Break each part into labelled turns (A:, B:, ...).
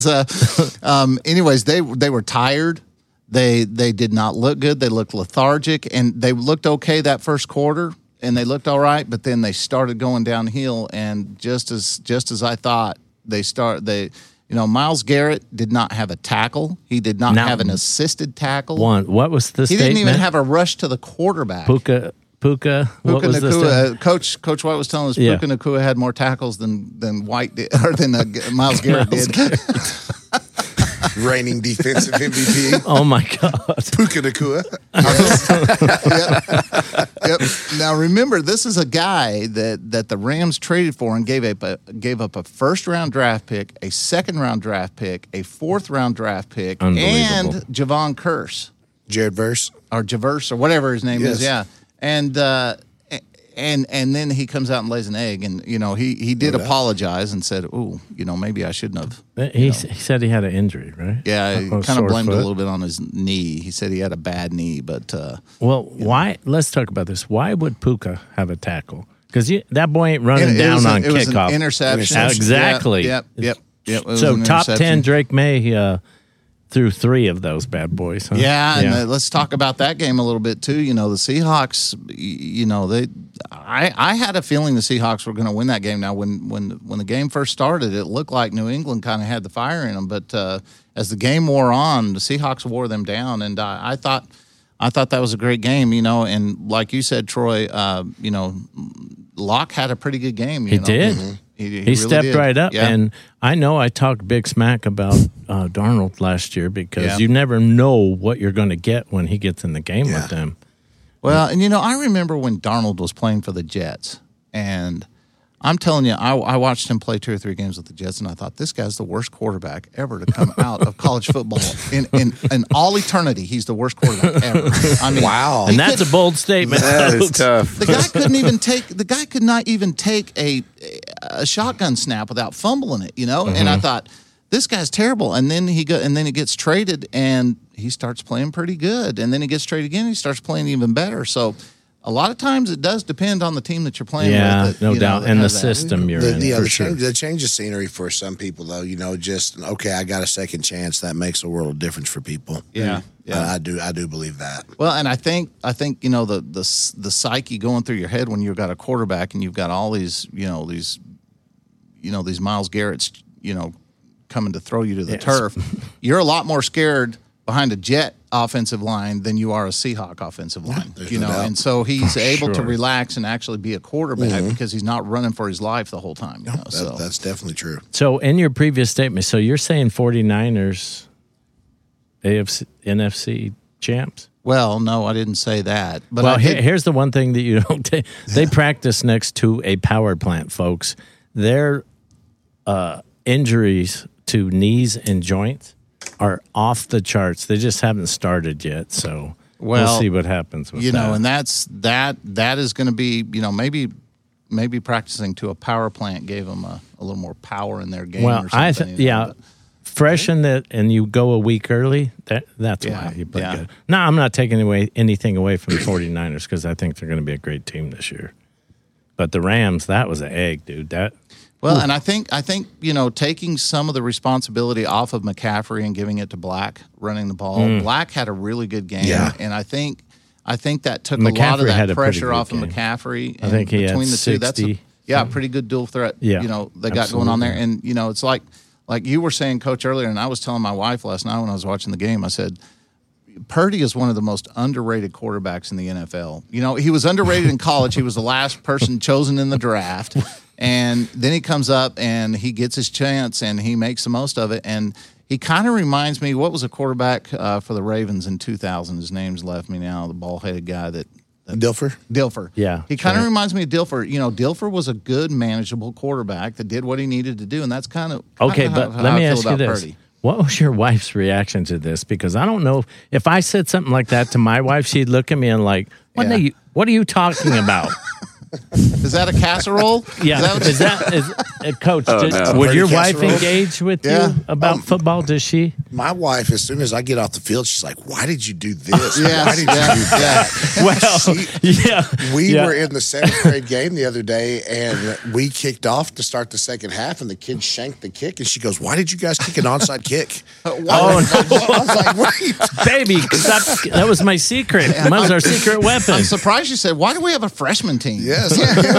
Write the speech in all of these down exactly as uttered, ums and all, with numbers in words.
A: Uh, um, anyways, they they were tired. They they did not look good. They looked lethargic, and they looked okay that first quarter, and they looked all right. But then they started going downhill, and just as just as I thought, they start they. You know, Myles Garrett did not have a tackle. He did not
B: now,
A: have an assisted tackle.
B: One. What was the
A: He
B: statement?
A: didn't even have a rush to the quarterback.
B: Puka. Puka. What
A: Puka
B: was the
A: Nacua,
B: statement?
A: uh, Coach Coach White was telling us
B: Yeah.
A: Puka Nacua had more tackles than than White did, or than uh, Myles Garrett
B: Myles
A: did.
C: Reigning defensive M V P.
B: Oh my God.
C: Puka Nacua.
A: yep. Yep. Now remember, this is a guy that, that the Rams traded for and gave up a gave up a first round draft pick, a second round draft pick, a fourth round draft pick, and Javon Curse.
C: Jared Verse.
A: Or Javerse or whatever his name
C: Yes.
A: is, yeah. And uh And and then he comes out and lays an egg, and you know he, he did
C: No doubt.
A: apologize and said, "Oh, you know maybe I shouldn't have."
B: He, he said he had an injury, right?
A: Yeah, he
B: A
A: kind of
B: sore
A: blamed
B: foot.
A: a little bit on his knee. He said he had a bad knee, but uh,
B: Well, why? Let's talk about this. Why would Puka have a tackle? Because that boy ain't running
A: it, it
B: down
A: was a-
B: on
A: it was
B: kickoff.
A: an interception.
B: Uh, exactly.
A: Yep. Yep. Yep. yep it was
B: So
A: an
B: top
A: interception.
B: ten, Drake May uh, threw three of those bad boys. Huh?
A: Yeah, and uh, let's talk about that game a little bit too. You know, the Seahawks. y- You know, they. I, I had a feeling the Seahawks were going to win that game. Now, when when when the game first started, it looked like New England kind of had the fire in them. But uh, as the game wore on, the Seahawks wore them down, and I, I thought I thought that was a great game. You know, and like you said, Troy. Uh, you know, Locke had a pretty good game. You
B: He
A: know?
B: did.
A: He, he
B: He
A: really
B: stepped
A: did.
B: right up.
A: Yeah.
B: And I know I talked big smack about uh, Darnold last year because
A: Yeah.
B: you never know what you're going to get when he gets in the game
C: Yeah.
B: with them.
A: Well, and you know, I remember when Darnold was playing for the Jets, and I'm telling you, I, I watched him play two or three games with the Jets, and I thought this guy's the worst quarterback ever to come out of college football in, in in all eternity. He's the worst quarterback ever. I mean,
C: Wow.
B: And that's a bold statement.
D: That is
B: folks.
D: tough.
A: the guy couldn't even take the guy could not even take a a shotgun snap without fumbling it, you know. And I thought this guy's terrible. And then he go and then he gets traded and he starts playing pretty good. And then he gets traded again. And he starts playing even better. So a lot of times it does depend on the team that you're playing
B: Yeah,
A: with. that,
B: no
A: you know,
B: doubt.
A: that
B: And the
A: has that.
B: system you're
C: The,
B: in,
C: the,
B: for
C: the,
B: sure.
C: change, the change of scenery for some people, though, you know, just okay, I got a second chance. That makes a world of difference for people.
A: Yeah, yeah.
C: I, I do. I do believe that.
A: Well, and I think I think you know the the the psyche going through your head when you've got a quarterback and you've got all these you know these you know these Myles Garrett's you know coming to throw you to the
B: Yes.
A: turf. You're a lot more scared behind a Jet offensive line than you are a Seahawk offensive line.
C: there's
A: You
C: no
A: know,
C: doubt.
A: and so he's able to
B: sure.
A: relax and actually be a quarterback because he's not running for his life the whole time. You know,
C: That,
A: so
C: That's definitely true.
B: So in your previous statement, so you're saying 49ers A F C, N F C champs?
A: well, no, I didn't say that. But
B: Well,
A: I
B: here,
A: did,
B: here's the one thing that you don't take. They practice next to a power plant, folks. Their uh, injuries to knees and joints are off the charts. They just haven't started yet, so
A: Well,
B: we'll see what happens with
A: you know,
B: that.
A: and that's that that is going to be you know maybe maybe practicing to a power plant gave them a, a little more power in their game.
B: well,
A: or something,
B: I th-
A: you know,
B: yeah,
A: but-
B: freshen it and you go a week early. That that's
A: Yeah,
B: why you play
A: yeah.
B: good. No, I'm not taking away anything away from the 49ers because I think they're going to be a great team this year. But the Rams, that was an egg, dude. That
A: Well, and I think I think you know taking some of the responsibility off of McCaffrey and giving it to Black running the ball.
B: Mm.
A: Black had a really good game,
C: Yeah.
A: and I think I think that took a lot
B: McCaffrey
A: of
B: had
A: that
B: a pretty
A: pressure
B: good
A: off
B: game.
A: of McCaffrey.
B: I
A: And
B: think he had
A: between the two, that's a,
B: sixty.
A: yeah, pretty good dual threat.
B: Yeah,
A: you know they got going on there,
B: absolutely.
A: and you know it's like like you were saying, Coach, earlier, and I was telling my wife last night when I was watching the game. I said, Purdy is one of the most underrated quarterbacks in the N F L. You know, he was underrated in college. He was the last person chosen in the draft. And then he comes up and he gets his chance and he makes the most of it. And he kind of reminds me, what was a quarterback uh, for the Ravens in two thousand? His name's left me now, the ball-headed guy that
C: Dilfer.
A: Dilfer.
B: Yeah,
A: He kind of
B: sure.
A: reminds me of Dilfer. You know, Dilfer was a good, manageable quarterback that did what he needed to do. And that's kind of
B: Okay,
A: how,
B: but
A: how
B: let
A: I
B: me
A: feel
B: ask you
A: about
B: this.
A: Purdy.
B: What was your wife's reaction to this? Because I don't know if I said something like that to my wife, she'd look at me and like, what,
A: Yeah.
B: are, you, what are you talking about?
A: Is that a casserole?
B: Yeah,
A: Is that what
B: is that is, uh, Coach?
D: Oh,
B: did-
D: no.
B: Would your
C: Purdy
B: wife
C: casserole?
B: engage with
A: Yeah.
B: you about
C: Um,
B: football? Does she?
C: My wife, as soon as I get off the field, she's like, "Why did you do this?
A: Yes,
C: Why did
A: yeah,
C: you do that?"
B: Well,
C: She-
B: yeah.
C: We
B: yeah.
C: were in the seventh grade game the other day, and we kicked off to start the second half, and the kid shanked the kick, and she goes, "Why did you guys kick an onside kick?"
B: Oh, no.
C: I was like, "Wait."
B: Baby, stop. That was my secret. That was our secret weapon.
A: I'm surprised you said, why do we have a freshman team?
C: Yes,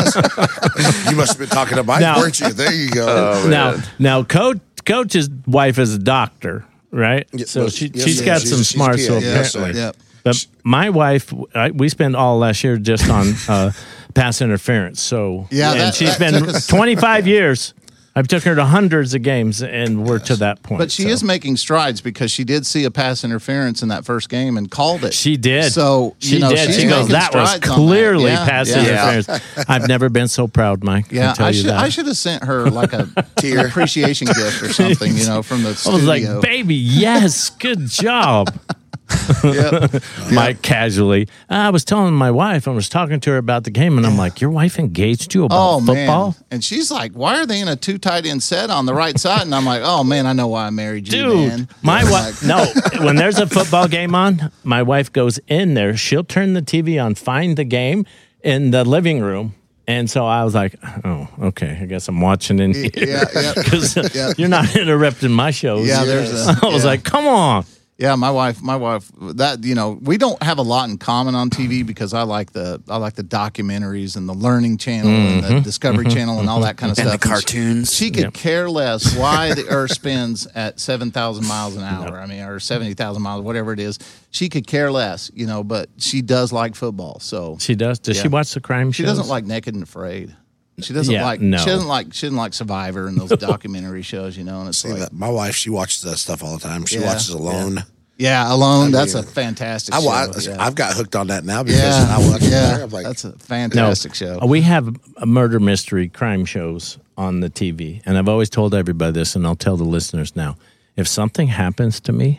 C: yes. You must have been talking to Mike,
B: Now-
C: weren't you? There you go.
B: now, now, coach, coach's wife is a doctor, right? So
C: well,
B: she,
C: yes,
B: she's
C: yeah,
B: got
C: she's-
B: some
C: she's
B: smarts.
C: P A,
B: So
C: yes,
B: apparently,
C: sir.
A: Yep.
B: but my wife, I, we spent all last year just on uh, pass interference. So
A: Yeah,
B: and
A: that-
B: she's
A: that
B: been
A: took us-
B: twenty-five years. I've took her to hundreds of games, and we're to that point.
A: But she
B: so.
A: is making strides because she did see a pass interference in that first game and called it.
B: She did.
A: So,
B: she
A: you know,
B: did.
A: she's
B: She goes,
A: making
B: that was
A: strides on that."
B: clearly
A: Yeah,
B: pass
A: yeah.
B: interference. I've never been so proud, Mike.
A: Yeah,
B: I'll tell
A: I
B: you
A: should
B: that.
A: I should have sent her like a an appreciation gift or something, you know, from the
B: I
A: studio.
B: was like, baby, yes, good job.
A: Yep.
B: Mike casually. I was telling my wife, I was talking to her about the game, and I'm like, your wife engaged you about
A: Oh
B: football?
A: man! And she's like, "Why are they in a two tight end set on the right side?" And I'm like, "Oh man, I know why I married you,
B: Dude,
A: man."
B: my
A: I'm
B: wife,
A: like,
B: no, when there's a football game on, my wife goes in there. She'll turn the T V on, find the game in the living room. And so I was like, oh, okay, I guess I'm watching in here.
A: Yeah, yeah.
B: Because
A: Yeah.
B: you're not interrupting my shows.
A: Yeah, there's a-
B: I was
A: yeah.
B: like, come on.
A: Yeah, my wife, my wife, that, you know, we don't have a lot in common on T V because I like the I like the documentaries and the Learning Channel and the Discovery Channel and all that kind of
D: And
A: stuff.
D: the cartoons.
A: She could
B: Yep.
A: care less why the Earth spins at seven thousand miles an hour. I mean, or seventy thousand miles, whatever it is. She could care less, you know, but she does like football. So
B: She does. Does she
A: Yeah.
B: watch the crime
A: she
B: shows?
A: doesn't like Naked and Afraid. She doesn't
B: Yeah,
A: like.
B: no.
A: She doesn't like. She doesn't like Survivor and those documentary shows, you know. And it's
C: See
A: like,
C: that? My wife, she watches that stuff all the time. She
A: Yeah,
C: watches Alone.
A: yeah, Alone. That's a
C: weird.
A: fantastic
C: I,
A: show.
C: wa-
A: yeah.
C: I've got hooked on that now because
A: yeah,
C: I watch it
A: yeah.
C: there. I'm like,
A: That's a
B: No,
A: fantastic show.
B: we have a murder mystery crime shows on the T V, and I've always told everybody this, and I'll tell the listeners now. If something happens to me,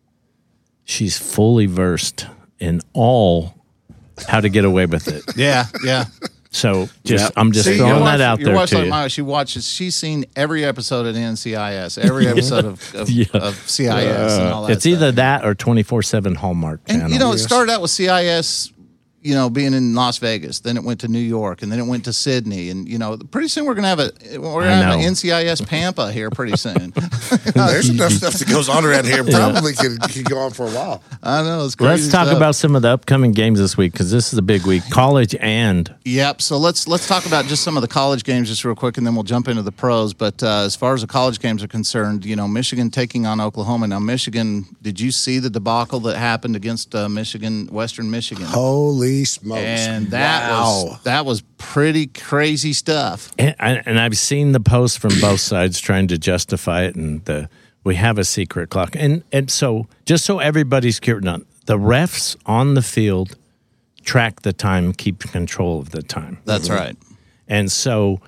B: she's fully versed in all how to get away with it.
A: Yeah, yeah.
B: So just
C: Yep.
B: I'm just
A: See,
B: throwing
A: your
B: that
A: wife-
B: out
A: your
B: there
A: wife's
B: to
A: like
B: you.
A: mine. She watches. She's seen every episode of N C I S, every episode of, of,
B: Yeah.
A: of C I S, and all that.
B: It's either
A: stuff.
B: that or twenty-four seven Hallmark
A: And
B: channel.
A: you know, it started out with C I S, you know, being in Las Vegas. Then it went to New York, and then it went to Sydney. And you know, pretty soon we're gonna have a we're gonna
B: I
A: have an
B: know.
A: N C I S Pampa here pretty soon.
C: there's enough stuff that goes on around here. Probably could, could go on for a while.
A: I know it's crazy.
B: Let's talk
A: stuff.
B: about some of the upcoming games this week because this is a big week. College and
A: Yep. So let's let's talk about just some of the college games just real quick, and then we'll jump into the pros. But uh, as far as the college games are concerned, you know, Michigan taking on Oklahoma. Now, Michigan, did you see the debacle that happened against uh, Michigan, Western Michigan?
C: Holy smokes!
A: And that
C: wow.
A: was that was pretty crazy stuff.
B: And, and I've seen the posts from both sides trying to justify it, and the we have a secret clock, and and so just so everybody's clear, on the refs on the field track the time, keep control of the time.
A: That's right.
B: And so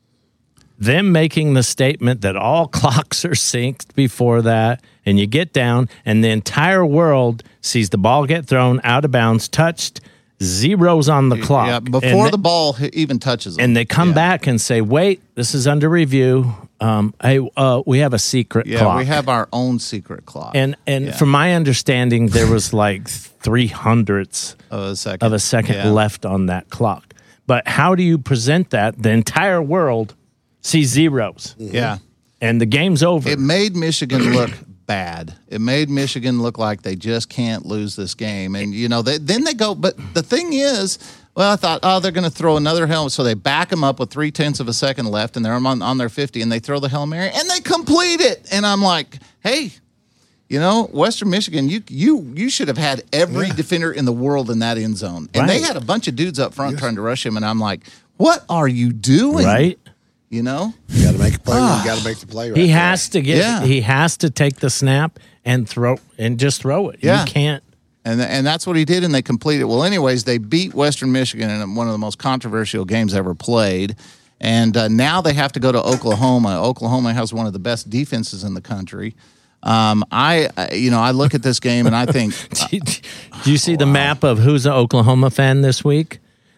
B: them making the statement that all clocks are synced before that, and you get down, and the entire world sees the ball get thrown out of bounds, touched, zeros on the clock.
A: Yeah, before
B: And
A: the ball h- even touches them.
B: and they come
A: Yeah.
B: back and say, "Wait, this is under review. Um, hey, uh, we have a secret
A: Yeah,
B: clock."
A: we have our own secret clock.
B: and and
A: Yeah.
B: from my understanding, there was like three hundredths
A: of a second.
B: of a second
A: Yeah.
B: left on that clock. But how do you present that? The entire world sees zeros,
A: Yeah.
B: and the game's over.
A: It made Michigan look bad. It made Michigan look like they just can't lose this game. And, you know, they, then they go, but the thing is, well, I thought, oh, they're going to throw another helmet. So they back them up with three tenths of a second left, and they're on, on their fifty, and they throw the Hail Mary, and they complete it. And I'm like, hey, you know, Western Michigan, you you you should have had every
C: Yeah.
A: defender in the world in that end zone. And they
B: Right.
A: had a bunch of dudes up front trying to rush him, and I'm like, what are you doing?
B: right?
A: You know?
C: You got to make a play. You got to make the play. Right
B: He
C: there.
B: has to get.
A: Yeah.
B: He has to take the snap and throw and just throw it.
A: Yeah.
B: You can't.
A: And and that's what he did, and they completed. Well, anyways, they beat Western Michigan in one of the most controversial games ever played. And uh, now they have to go to Oklahoma. Oklahoma has one of the best defenses in the country. Um, I, I- you know, I look at this game and I think,
B: Did you see the map of who's an Oklahoma fan this week?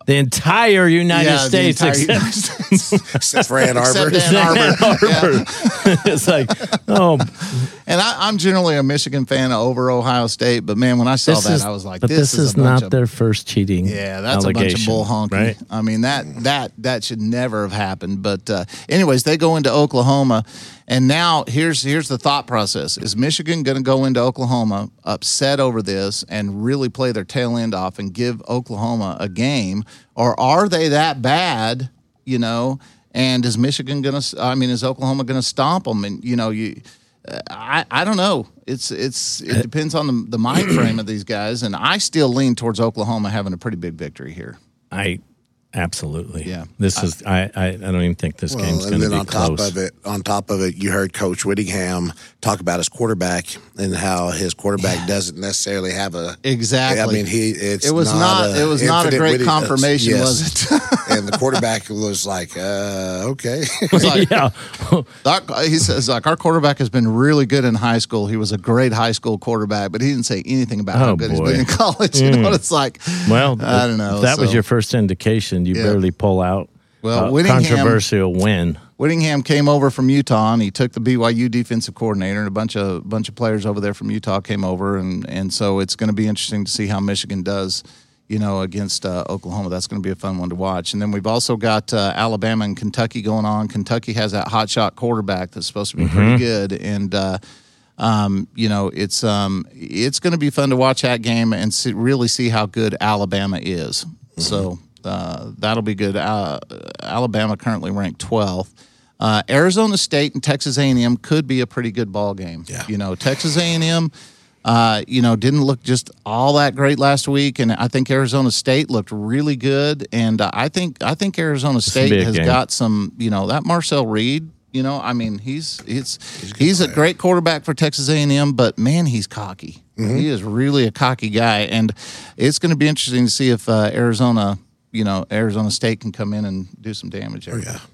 B: the entire United
A: Yeah, the
B: States,
A: entire
B: except,
A: United States.
C: Except for Ann Arbor.
A: Except Ann Arbor.
B: Arbor. It's like, oh,
A: And I, I'm generally a Michigan fan over Ohio State, but man, when I saw
B: this
A: that,
B: is,
A: I was like,
B: but
A: "This,
B: this,
A: is,
B: is
A: a bunch
B: not
A: of
B: their first cheating.
A: yeah, that's a bunch of
B: allegation,
A: bull honky."
B: right?
A: I mean that that that should never have happened. But uh, anyways, they go into Oklahoma, and now here's here's the thought process: is Michigan going to go into Oklahoma upset over this and really play their tail end off and give Oklahoma a game, or are they that bad? You know, and is Michigan going to? I mean, is Oklahoma going to stomp them? And you know, you. Uh, I, I don't know. It's it's it depends on the, the mind frame of these guys, and I still lean towards Oklahoma having a pretty big victory here.
B: I absolutely.
A: Yeah.
B: This is. I, I. I don't even think this
C: Well,
B: game's
C: and
B: going to
C: then
B: be
C: on
B: close.
C: top of it, on top of it, you heard Coach Whittingham talk about his quarterback and how his quarterback yeah. doesn't necessarily have a
A: exactly.
C: I mean, he it's
A: it was
C: not,
A: not it was not a great
C: Whitty,
A: confirmation,
C: uh, yes.
A: was it?
C: And the quarterback was like, uh, okay.
A: like,
B: yeah.
A: our, he says like our quarterback has been really good in high school. He was a great high school quarterback, but he didn't say anything about
B: Oh,
A: how good
B: boy.
A: he's been in college. You know what it's like?
B: Well,
A: I don't know.
B: If that was
A: So-
B: your first indication, you
A: Yeah.
B: barely pull out
A: Well,
B: a
A: Whittingham-
B: controversial win.
A: Whittingham came over from Utah, and he took the B Y U defensive coordinator, and a bunch of bunch of players over there from Utah came over, and and so it's going to be interesting to see how Michigan does, you know, against uh, Oklahoma. That's going to be a fun one to watch. And then we've also got uh, Alabama and Kentucky going on. Kentucky has that hotshot quarterback that's supposed to be
B: Mm-hmm.
A: pretty good, and uh, um, you know, it's um, it's going to be fun to watch that game and see, really see how good Alabama is. Mm-hmm. So. Uh, that'll be good. Uh, Alabama currently ranked twelfth. Uh, Arizona State and Texas A and M could be a pretty good ball game.
C: Yeah.
A: You know, Texas A and M, uh, you know, didn't look just all that great last week, and I think Arizona State looked really good. And uh, I think I think Arizona State
B: be a
A: has
B: game.
A: got some. You know, that Marcel Reed. You know, I mean, he's it's he's, he's a great quarterback for Texas A and M, but man, he's cocky. Mm-hmm. He is really a cocky guy, and it's going to be interesting to see if uh, Arizona. You know, Arizona State can come in and do some damage there.
C: Oh, yeah.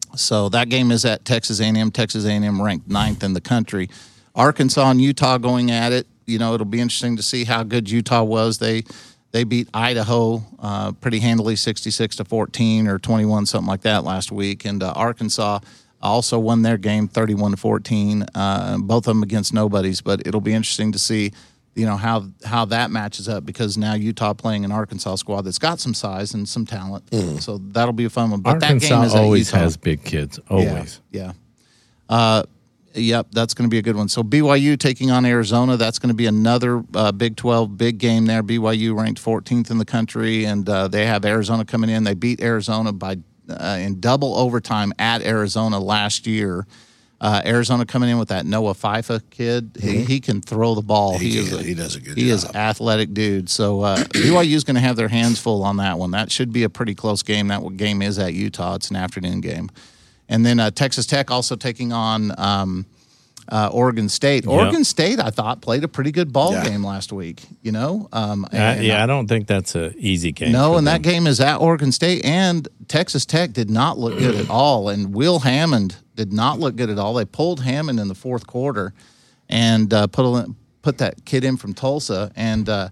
A: So that game is at Texas A and M. Texas A and M ranked ninth in the country. Arkansas and Utah going at it. You know, it'll be interesting to see how good Utah was. They they beat Idaho uh, pretty handily, sixty-six to fourteen or twenty-one, something like that last week. And uh, Arkansas also won their game thirty-one to fourteen, uh, both of them against nobodies. But it'll be interesting to see, you know, how how that matches up, because now Utah playing an Arkansas squad that's got some size and some talent. Mm. So that'll be a fun one. But
B: Arkansas
A: that game is at
B: always
A: Utah.
B: has big kids. Always.
A: Yeah. yeah. Uh, yep, that's going to be a good one. So B Y U taking on Arizona. That's going to be another uh, Big twelve big game there. B Y U ranked fourteenth in the country, and uh, they have Arizona coming in. They beat Arizona by uh, in double overtime at Arizona last year. Uh, Arizona coming in with that Noah Fifa kid.
C: Mm-hmm.
A: He, he can throw the ball.
C: He,
A: He, is
C: can.
A: a,
C: he does a good
A: he
C: job.
A: is athletic dude. So uh, B Y U is going to have their hands full on that one. That should be a pretty close game. That game is at Utah. It's an afternoon game. And then uh, Texas Tech also taking on um, uh, Oregon State.
B: Yep.
A: Oregon State, I thought, played a pretty good ball
C: Yeah.
A: game last week. You know, um,
B: Uh,
A: and,
B: yeah,
A: uh,
B: I don't think that's an easy game.
A: no,
B: for
A: and
B: them.
A: that game is at Oregon State, and Texas Tech did not look good at all. And Will Hammond did not look good at all. They pulled Hammond in the fourth quarter and uh, put a, put that kid in from Tulsa. And uh,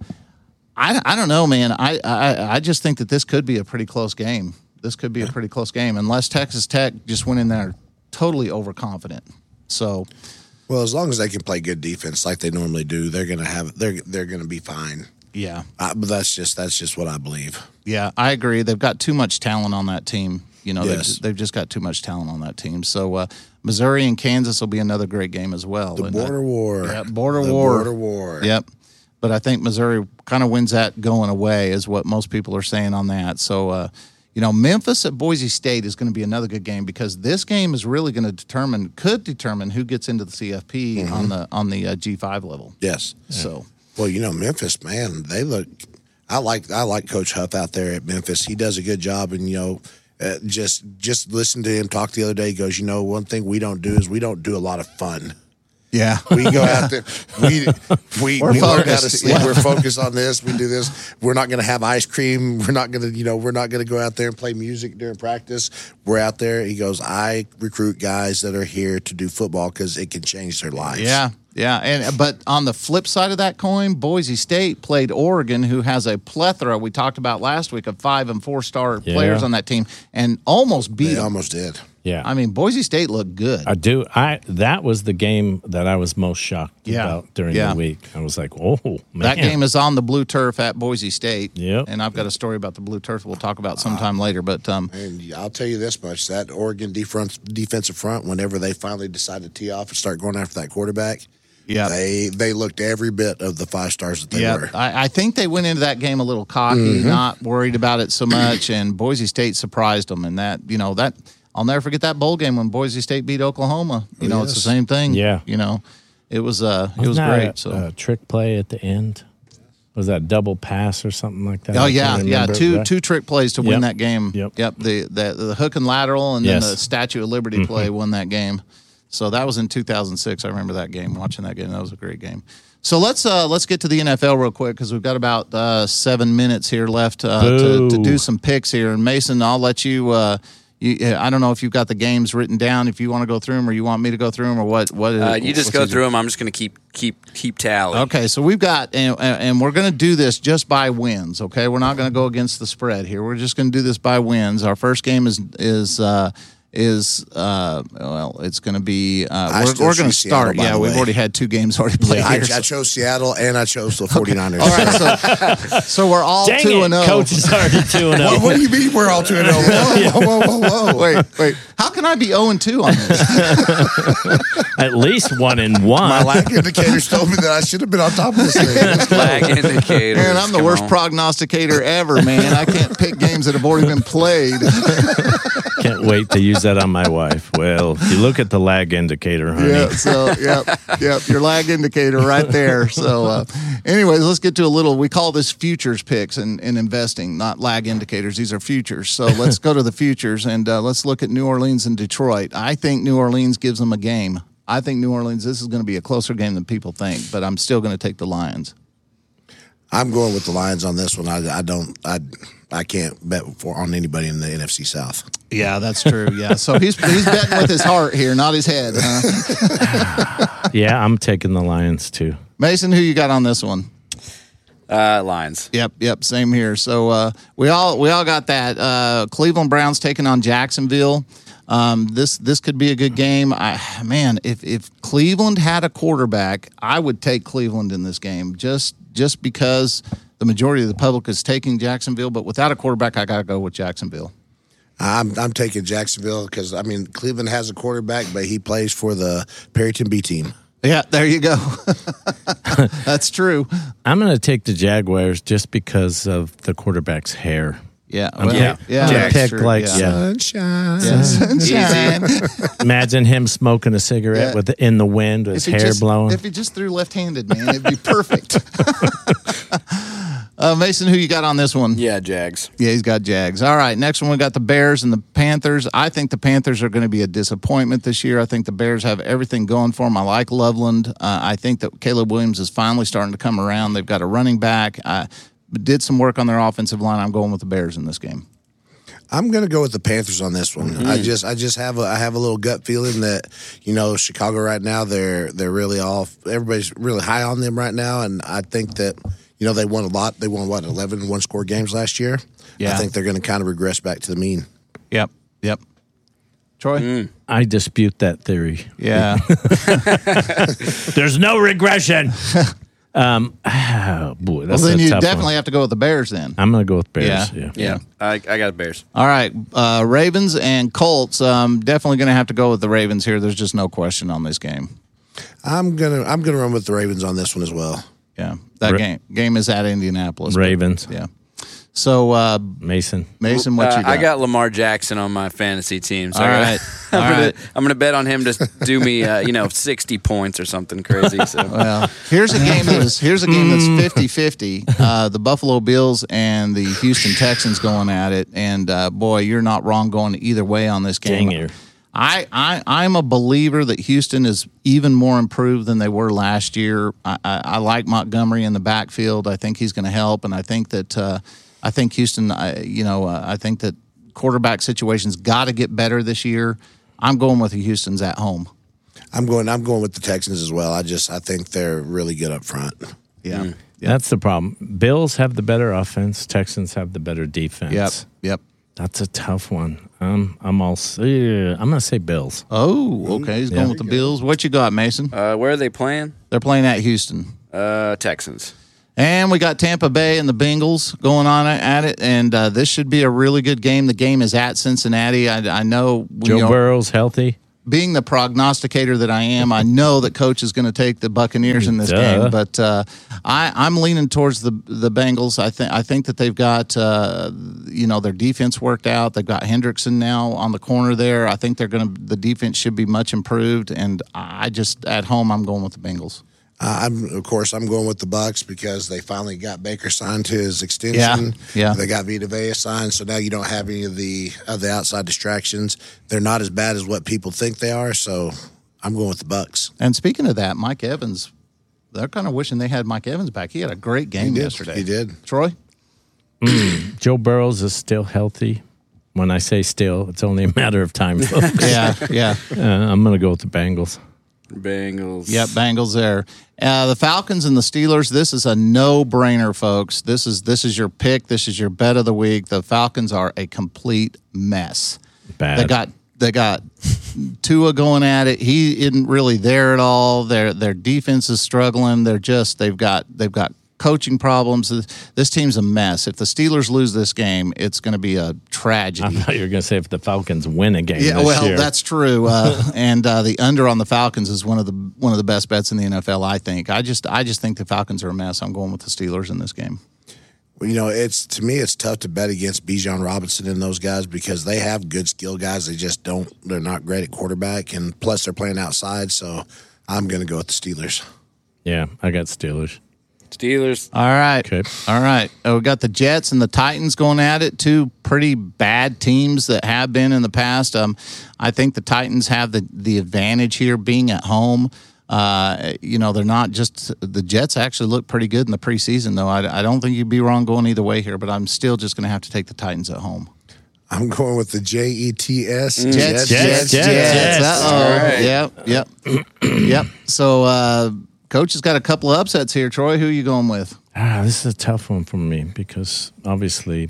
A: I, I don't know, man. I, I I just think that this could be a pretty close game. This could be a pretty close game, unless Texas Tech just went in there totally overconfident. So,
C: Well, as long as they can play good defense like they normally do, they're gonna have they're they're gonna be fine.
A: yeah.
C: Uh, but that's just that's just what I believe.
A: Yeah, I agree. They've got too much talent on that team. You know,
C: Yes.
A: they've, they've just got too much talent on that team. So uh, Missouri and Kansas will be another great game as well.
C: The
A: And, uh,
C: border war.
A: yeah, border
C: the
A: war.
C: Border war.
A: Yep. But I think Missouri kind of wins that going away, is what most people are saying on that. So, uh, you know, Memphis at Boise State is going to be another good game, because this game is really going to determine, could determine who gets into the C F P
C: Mm-hmm.
A: on the on the uh, G five level.
C: Yes.
A: So,
C: Well, you know, Memphis, man, they look. I like I like Coach Huff out there at Memphis. He does a good job, and you know, uh, just just listen to him talk the other day. He goes, you know, one thing we don't do is we don't do a lot of fun.
A: yeah.
C: We go out there. We we,
A: We're
C: we learn how to
A: focused,
C: sleep.
A: yeah.
C: We're focused on this. We do this. We're not going to have ice cream. We're not going to, you know, we're not going to go out there and play music during practice. We're out there. He goes, I recruit guys that are here to do football because it can change their lives.
A: Yeah. Yeah, and but on the flip side of that coin, Boise State played Oregon, who has a plethora we talked about last week of five and four star
B: Yeah.
A: players on that team, and almost beat
C: They
A: them.
C: almost did.
B: Yeah.
A: I mean, Boise State looked good.
B: I do. I that was the game that I was most shocked
A: Yeah.
B: about during
A: Yeah.
B: the week. I was like, oh man,
A: That game is on the blue turf at Boise State.
B: Yep.
A: And I've got a story about the blue turf that we'll talk about sometime later. But um,
C: And I'll tell you this much: that Oregon defense, defensive front, whenever they finally decided to tee off and start going after that quarterback,
A: yeah,
C: they they looked every bit of the five stars that they
A: yeah,
C: were.
A: I, I think they went into that game a little cocky,
B: Mm-hmm.
A: not worried about it so much, and Boise State surprised them. And that, you know, that I'll never forget that bowl game when Boise State beat Oklahoma. You know, it's the
C: yes.
A: same thing.
B: Yeah.
A: you know, it was uh, it was
B: Wasn't that
A: great.
B: a,
A: So.
B: a trick play at the end. Was that double pass or something like that?
A: Oh
B: I
A: yeah,
B: can't
A: yeah.
B: remember,
A: Two
B: right?
A: two trick plays to win
B: Yep.
A: that game.
B: Yep.
A: Yep. The the the hook and lateral, and then
B: Yes. Mm-hmm.
A: the Statue of Liberty play won that game. So that was in two thousand six. I remember that game. Watching that game, that was a great game. So let's uh, let's get to the N F L real quick because we've got about uh, seven minutes here left uh, to, to
B: Boo.
A: do some picks here. And Mason, I'll let you. Uh, you I don't know if you've got the games written down. If you want to go through them, or you want me to go through them, or what? What?
D: Uh, you just
A: what's
D: go
A: easier?
D: through them. I'm just going to keep keep keep tally.
A: Okay, so we've got, and, and we're going to do this just by wins. Okay, we're not going to go against the spread here. We're just going to do this by wins. Our first game is is uh, is uh, well, it's going to be. Uh,
C: I
A: we're
C: still
A: we're going to
C: see Seattle,
A: start.
C: by
A: Yeah,
C: the
A: we've
C: way.
A: already had two games already played
C: I,
A: here.
C: I chose Seattle and I chose the 49ers.
A: All right, so so we're all
B: Dang
A: two
B: it,
A: and zero.
B: Coach is already two and
C: What,
B: zero.
C: what do you mean we're all two and oh? Whoa, whoa, whoa, whoa, whoa.
A: Wait, wait. How can I be zero and two on this?
B: At least one and one.
C: My lag indicators told me that I should have been on top of this thing.
D: Flag indicators.
A: Man, I'm the
D: come
A: worst
D: on.
A: prognosticator ever, man. I can't pick games that have already been played.
B: Can't wait to use that on my wife. Well, if you look at the lag indicator, honey.
A: Yeah, so yep, yep, your lag indicator right there. So, uh, anyways, let's get to a little. We call this futures picks in, in investing, not lag indicators. These are futures. So let's go to the futures and uh, let's look at New Orleans and Detroit. I think New Orleans gives them a game. I think New Orleans. This is going to be a closer game than people think, but I'm still going to take the Lions.
C: I'm going with the Lions on this one. I, I don't. I I can't bet for on anybody in the N F C South.
A: Yeah, that's true. Yeah, so he's he's betting with his heart here, not his head. Huh?
B: Yeah, I'm taking the Lions too.
A: Mason, who you got on this one?
D: Uh, Lions.
A: Yep, yep, same here. So uh, we all we all got that. Uh, Cleveland Browns taking on Jacksonville. Um, this this could be a good game. I man, if if Cleveland had a quarterback, I would take Cleveland in this game just just because the majority of the public is taking Jacksonville. But without a quarterback, I got to go with Jacksonville.
C: I'm I'm taking Jacksonville because I mean Cleveland has a quarterback, but he plays for the Perryton B team.
A: Yeah, there you go. That's true.
B: I'm going to take the Jaguars just because of the quarterback's hair.
A: Yeah,
B: I'm
A: well,
D: yeah.
A: yeah.
B: I'm gonna
A: that's
B: pick
A: true.
B: like
A: yeah.
B: yeah.
C: Sunshine.
A: Yeah, sunshine.
B: Imagine him smoking a cigarette
A: Yeah.
B: with the, in the wind, with his
A: If he
B: hair
A: just,
B: blowing.
A: If he just threw left-handed, man, it'd be perfect. uh, Mason, who you got on this one?
D: Yeah, Jags.
A: Yeah, he's got Jags. All right, next one we got the Bears and the Panthers. I think the Panthers are going to be a disappointment this year. I think the Bears have everything going for them. I like Loveland. Uh, I think that Caleb Williams is finally starting to come around. They've got a running back. I did some work on their offensive line. I'm going with the Bears in this game.
C: I'm going to go with the Panthers on this one.
A: Mm-hmm.
C: I just, I just have, a, I have a little gut feeling that, you know, Chicago right now they're, they're really off. Everybody's really high on them right now, and I think that, you know, they won a lot. They won what eleven one score games last year.
A: Yeah.
C: I think they're going to kind of regress back to the mean.
A: Yep, yep. Troy?
B: I dispute that theory.
A: Yeah.
B: There's no regression. um, ah, boy,
A: well,
B: that's
A: then
B: a
A: you
B: tough
A: definitely
B: one.
A: have to go with the Bears then.
B: I'm going to go with Bears.
A: Yeah.
B: Yeah.
D: Yeah, I, I got Bears.
A: All right, uh, Ravens and Colts. Um, definitely going to have to go with the Ravens here. There's just no question on this game.
C: I'm gonna, I'm gonna run with the Ravens on this one as well.
A: Yeah, that
B: Ra-
A: game game is at Indianapolis.
B: Ravens.
A: Yeah. So uh,
B: Mason.
A: Mason, what
D: Uh,
A: you got?
D: I got Lamar Jackson on my fantasy team. So
A: All
D: I gotta-
A: right.
D: I'm,
A: All
D: gonna,
A: right.
D: I'm gonna bet on him to do me, uh, you know, sixty points or something crazy. So
A: Well, here's a game that is here's a game that's fifty-fifty. Uh, the Buffalo Bills and the Houston Texans going at it, and uh, boy, you're not wrong going either way on this game.
B: Dang you.
A: I, I I'm a believer that Houston is even more improved than they were last year. I, I, I like Montgomery in the backfield. I think he's going to help, and I think that uh, I think Houston. I, you know, uh, I think that quarterback situations got to get better this year. I'm going with the Houston's at home.
C: I'm going. I'm going with the Texans as well. I just I think they're really good up front.
A: Yeah.
B: Mm. That's the problem. Bills have the better offense. Texans have the better defense.
A: Yep. Yep.
B: That's a tough one. Um, I'm all. Yeah, I'm gonna say Bills.
A: Oh, okay. He's going
B: Yeah.
A: with the Bills. What you got, Mason?
D: Uh, where are they playing?
A: They're playing at Houston.
D: Uh, Texans.
A: And we got Tampa Bay and the Bengals going on at it, and uh, this should be a really good game. The game is at Cincinnati. I, I know,
B: Joe
A: you know,
B: Burrow's healthy.
A: being the prognosticator that I am, I know that Coach is going to take the Buccaneers in this
B: Duh.
A: game, but uh, I, I'm leaning towards the the Bengals. I think I think that they've got uh, you know their defense worked out. They've got Hendrickson now on the corner there. I think they're going to the defense should be much improved, and I just at home I'm going with the Bengals.
C: Uh, I'm of course I'm going with the Bucks because they finally got Baker signed to his extension.
A: Yeah, yeah.
C: They got Vita Vea signed, so now you don't have any of the of the outside distractions. They're not as bad as what people think they are. So I'm going with the Bucks.
A: And speaking of that, Mike Evans, they're kind of wishing they had Mike Evans back. He had a great game
C: He did.
A: yesterday.
C: He did.
A: Troy?
B: Joe Burrows is still healthy. When I say still, it's only a matter of time, folks.
A: Yeah, yeah.
B: Uh, I'm going to go with the Bengals.
D: Bengals.
A: Yep, Bengals there. Uh, the Falcons and the Steelers. This is a no-brainer, folks. This is this is your pick. This is your bet of the week. The Falcons are a complete mess.
B: Bad.
A: They got they got Tua going at it. He isn't really there at all. Their their defense is struggling. They're just they've got they've got coaching problems. This team's a mess. If the Steelers lose this game, it's going to be a
B: I
A: tragedy.
B: thought you were going to say if the Falcons win a game
A: Yeah,
B: this
A: well,
B: year.
A: that's true. Uh, and uh, the under on the Falcons is one of the one of the best bets in the N F L. I think. I just I just think the Falcons are a mess. I'm going with the Steelers in this game.
C: Well, you know, it's to me, it's tough to bet against Bijan Robinson and those guys because they have good skill guys. They just don't. They're not great at quarterback, and plus they're playing outside. So I'm going to go with the Steelers.
B: Yeah, I got Steelers.
D: Steelers.
A: All right.
B: Okay.
A: All right. Uh, we got the Jets and the Titans going at it. Two pretty bad teams that have been in the past. Um, I think the Titans have the, the advantage here being at home. Uh, you know, they're not just the Jets actually look pretty good in the preseason, though. I, I don't think you'd be wrong going either way here, but I'm still just going to have to take the Titans at home.
C: I'm going with the J E T S.
A: Jets, Jets, Jets.
B: Jets, Jets.
A: Uh-oh.
D: All right.
A: Yep, yep, yep. So, uh, Coach has got a couple of upsets here. Troy, who are you going with?
B: Ah, this is a tough one for me because obviously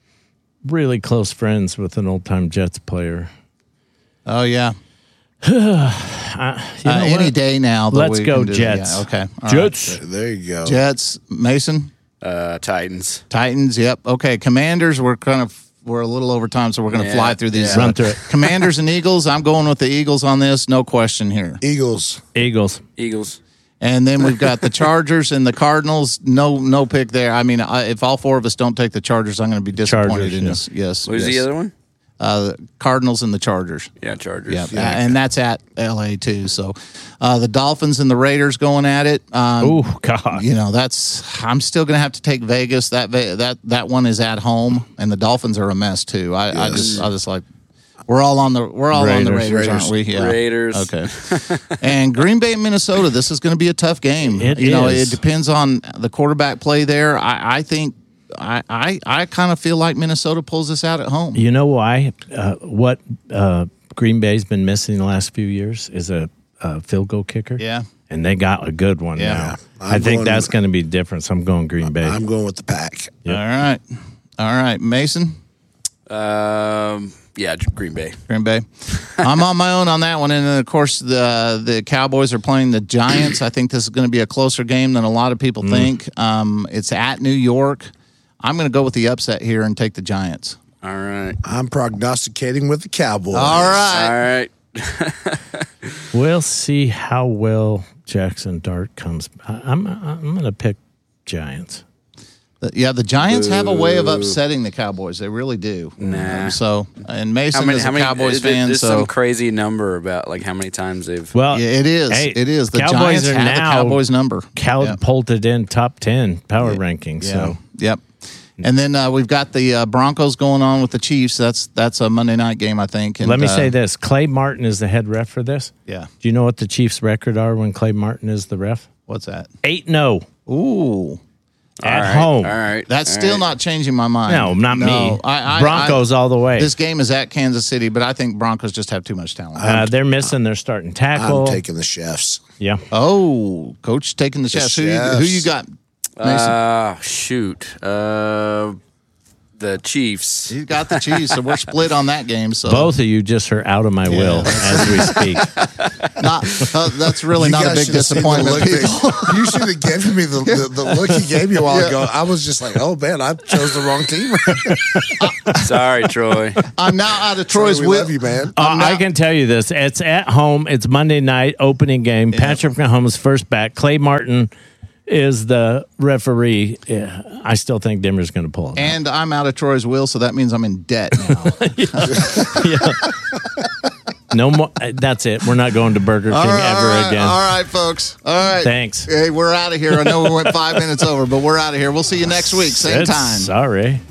B: really close friends with an old-time Jets player.
A: Oh, yeah.
B: Uh, you know
A: Uh, any
B: what?
A: day now. Though,
B: Let's
A: we
B: go
A: can do-
B: Jets.
A: Yeah, okay. All
B: Jets.
C: There you go.
A: right. Jets, Mason,
D: Uh, Titans.
A: Titans. Yep. Okay. Commanders. We're kind of we're a little over time, so we're going to
D: Yeah,
A: fly through these.
D: yeah.
B: Run through it.
A: Commanders and Eagles. I'm going with the Eagles on this. No question here.
C: Eagles.
B: Eagles.
D: Eagles.
A: And then we've got the Chargers and the Cardinals. No, no pick there. I mean, I, if all four of us don't take the Chargers, I'm going to be disappointed
B: Chargers,
A: in
B: yeah.
A: this. Yes.
D: Who's
A: yes.
D: the other one?
A: Uh, the Cardinals and the Chargers.
D: Yeah, Chargers.
A: Yeah, and that's at L A too. So uh, the Dolphins and the Raiders going at it. Um,
B: Oh God.
A: You know, that's I'm still going to have to take Vegas. That Ve- that that one is at home, and the Dolphins are a mess too. I, I just I just like we're all on the we're all on the
B: Raiders.
A: Raiders,
C: Raiders.
A: aren't we? Yeah.
D: Raiders.
A: Okay. And Green Bay, Minnesota. This is going to be a tough game.
B: It
A: you know,
B: is.
A: it depends on the quarterback play there. I, I think. I, I, I kind of feel like Minnesota pulls this out at home.
B: You know why? Uh, what uh, Green Bay's been missing the last few years is a, a field goal kicker.
A: Yeah.
B: And they got a good one
A: Yeah.
B: now.
C: I'm
B: I think
C: going-
B: that's going to be different. So I'm going Green Bay.
C: I'm going with the Pack.
A: All right. All right. Mason?
D: Um, yeah, Green Bay.
A: Green Bay. I'm on my own on that one, and then of course the the Cowboys are playing the Giants. I think this is going to be a closer game than a lot of people think. Um, it's at New York. I'm going to go with the upset here and take the Giants.
D: All right.
C: I'm prognosticating with the Cowboys.
A: All
D: All
A: right.
D: right.
B: We'll see how well Jackson Dart comes. I- I'm I'm going to pick Giants.
A: The- Yeah, the Giants have a way of upsetting the Cowboys. They really do.
D: Nah.
A: Um, so, and Mason
D: How many?
A: is
D: How
A: a
D: many?
A: Cowboys
D: there-
A: fan,
D: There's
A: so
D: some crazy number about like how many times they've.
B: Well,
A: yeah, it is.
B: Hey,
A: it is. The
B: Cowboys
A: Giants
B: are
A: have the
B: now
A: Cowboys number.
B: Cal
A: Yeah.
B: pulled it in top ten power rankings.
A: Yeah.
B: So
A: Yep. And then uh, we've got the uh, Broncos going on with the Chiefs. That's that's a Monday night game, I think. And,
B: let me
A: uh,
B: say this: Clay Martin is the head ref for this.
A: Yeah.
B: Do you know what the Chiefs' record are when Clay Martin is the ref?
A: What's that?
B: Eight no.
A: Ooh.
B: at
D: All right,
B: home.
D: All right.
A: That's
D: all
A: still
D: right.
A: not changing my mind.
B: No, not me.
A: I, I,
B: Broncos
A: I,
B: all the way.
A: This game is at Kansas City, but I think Broncos just have too much talent.
B: Uh, they're missing their starting tackle.
C: I'm taking the Chefs.
B: yeah.
A: oh, coach taking the shots. Who, you- who you got? Mason?
D: Uh, shoot. Uh, the Chiefs.
A: He's got the Chiefs, so we're split on that game. So
B: Both of you just are out of my will as we speak.
A: not, uh, that's really
C: You
A: not a
C: guys
A: big
C: should have seen the
A: disappointment.
C: look
A: People.
C: that- you should have given me the, the, the look you gave me a while
A: Yeah.
C: ago. I was just like, oh man, I chose the wrong team.
D: Sorry, Troy.
A: I'm now out of Troy's
C: we
A: will.
C: love you, man.
B: Uh,
A: not-
B: I can tell you this. It's at home. It's Monday night opening game. Patrick Mahomes first back. Clay Martin is the referee. Yeah, I still think Denver's going to pull it.
A: And I'm out of Troy's will, so that means I'm in debt now.
B: No more. uh, That's it. We're not going to Burger King
A: All right,
B: ever
A: all right,
B: again.
A: All right, folks. All right.
B: Thanks.
A: Hey, we're out of here. I know we went five minutes over, but we're out of here. We'll see you next week, same
B: It's-
A: time.
B: Sorry.